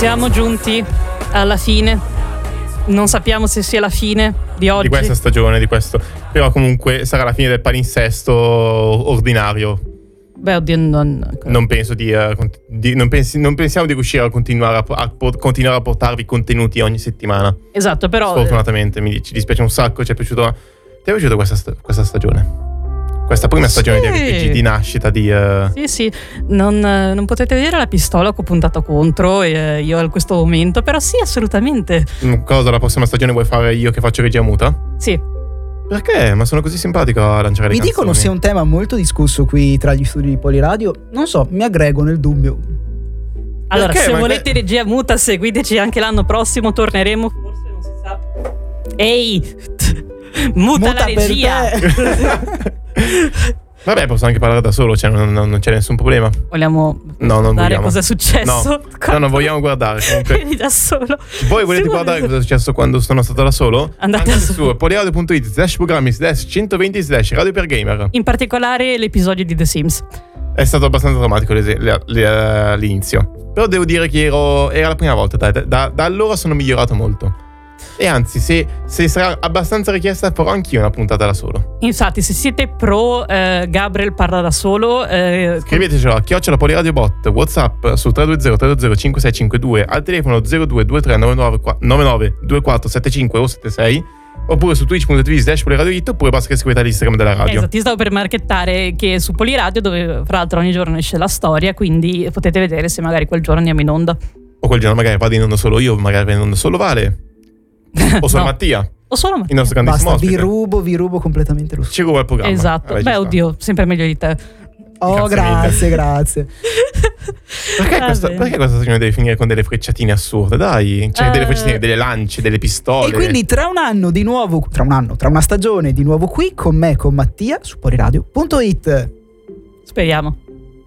Siamo giunti alla fine. Non sappiamo se sia la fine di oggi. Di questa stagione, di questo. Però comunque sarà la fine del palinsesto ordinario. Beh, oddio, non penso non pensiamo di riuscire a continuare a portarvi contenuti ogni settimana. Esatto, però sfortunatamente ci dispiace un sacco. Ti è piaciuta questa stagione? Questa prima stagione di RPG, di nascita di... Sì, non potete vedere la pistola che ho puntato contro io in questo momento, però sì, assolutamente. Cosa, la prossima stagione vuoi fare io che faccio regia muta? Sì. Perché? Ma sono così simpatico a lanciare le canzoni. Mi dicono sia un tema molto discusso qui tra gli studi di Poliradio. Non so, mi aggrego nel dubbio. Allora, se volete regia muta, seguiteci anche l'anno prossimo, torneremo, forse non si sa. Ehi! Muta la regia! Vabbè, posso anche parlare da solo, cioè non c'è nessun problema. Vogliamo guardare cosa è successo? No, non vogliamo guardare. Vieni da solo. Voi volete guardare cosa è successo quando sono stato da solo? Andate su poliradio.it/programmi/radio per gamer. In particolare l'episodio di The Sims. È stato abbastanza drammatico all'inizio. Però devo dire che era la prima volta. Da allora sono migliorato molto. E anzi, se sarà abbastanza richiesta, farò anch'io una puntata da solo. Infatti, se siete pro Gabriel parla da solo, scrivetecelo a @poliradiobot, WhatsApp su 320-320-5652, al telefono 0223 99 24 75 o 76, oppure su twitch.tv/poliradioit, oppure basta che scrivete all'Instagram della radio. Esatto, ti stavo per marchettare che su Poliradio, dove fra l'altro ogni giorno esce la storia, quindi potete vedere se magari quel giorno andiamo in onda. O quel giorno magari vado in onda solo io, magari vado in onda solo Vale. O solo Mattia. O solo Mattia. Il nostro grandissimo ospite. Basta, vi rubo completamente lo Ci ruba il programma. Esatto. Beh, oddio, sempre meglio di te. Oh, grazie. Perché questa stagione deve finire con delle frecciatine assurde? Dai, cioè delle frecciatine, delle lance, delle pistole. E quindi tra una stagione di nuovo qui con me, con Mattia, su poliradio.it. Speriamo.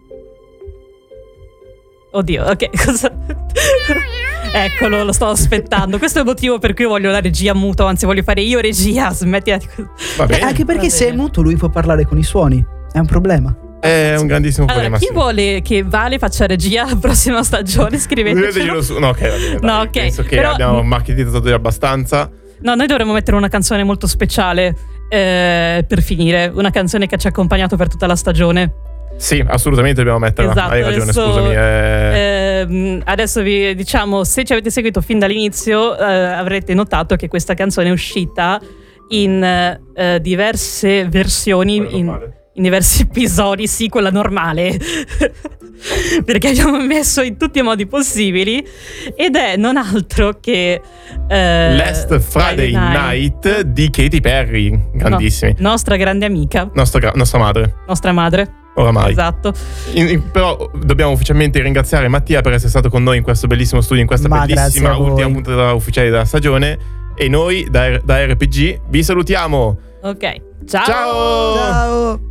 Oddio, ok, cosa... Eccolo, lo sto aspettando. Questo è il motivo per cui voglio la regia muto. Anzi, voglio fare io regia. Smettila di... Va bene. Anche perché se è muto lui può parlare con i suoni. È un problema. È un grandissimo problema. Chi vuole che Vale faccia regia la prossima stagione? Scrivetecelo. No, ok, va bene. No, ok. Penso che abbiamo marketizzato abbastanza. No, noi dovremmo mettere una canzone molto speciale per finire. Una canzone che ci ha accompagnato per tutta la stagione. Sì, assolutamente dobbiamo metterla. Esatto, hai ragione, scusami. Adesso vi diciamo, se ci avete seguito fin dall'inizio, avrete notato che questa canzone è uscita in diverse versioni, in diversi episodi, sì, quella normale. Perché abbiamo messo in tutti i modi possibili, ed è non altro che Last Friday Night di Katy Perry. Grandissimi. No, nostra grande amica. Nostra madre. Nostra madre. Oramai. Esatto. Però dobbiamo ufficialmente ringraziare Mattia per essere stato con noi in questo bellissimo studio, in questa bellissima ultima puntata ufficiale della stagione. E noi da RPG vi salutiamo. Ok. Ciao. Ciao.